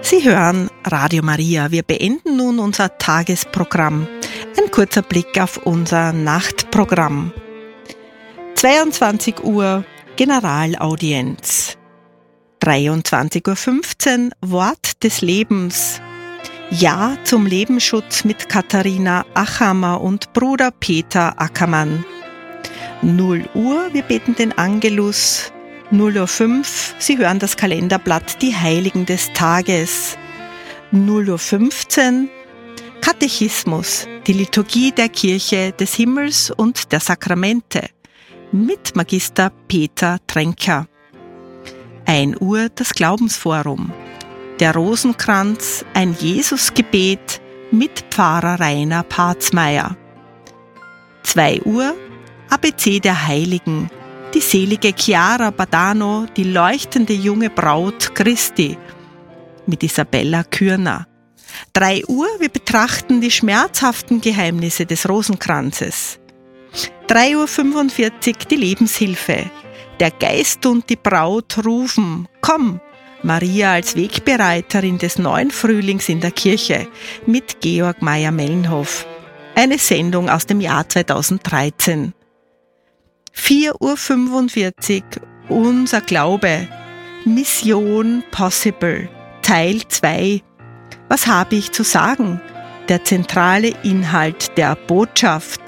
Sie hören Radio Maria. Wir beenden nun unser Tagesprogramm. Ein kurzer Blick auf unser Nachtprogramm. 22 Uhr Generalaudienz. 23:15 Uhr Wort des Lebens. Ja zum Lebensschutz mit Katharina Achammer und Bruder Peter Ackermann. 0 Uhr, wir beten den Angelus. 0:05 Uhr, Sie hören das Kalenderblatt Die Heiligen des Tages. 0:15 Uhr, Katechismus, die Liturgie der Kirche des Himmels und der Sakramente mit Magister Peter Tränker. 1 Uhr, das Glaubensforum. Der Rosenkranz, ein Jesusgebet mit Pfarrer Rainer Parzmeier. 2 Uhr, ABC der Heiligen. Die selige Chiara Badano, die leuchtende junge Braut Christi, mit Isabella Kürner. 3 Uhr, wir betrachten die schmerzhaften Geheimnisse des Rosenkranzes. 3:45 Uhr, die Lebenshilfe. Der Geist und die Braut rufen, komm! Maria als Wegbereiterin des neuen Frühlings in der Kirche mit Georg Meyer-Mellenhoff. Eine Sendung aus dem Jahr 2013. 4:45 Uhr, unser Glaube, Mission Possible, Teil 2. Was habe ich zu sagen? Der zentrale Inhalt der Botschaft.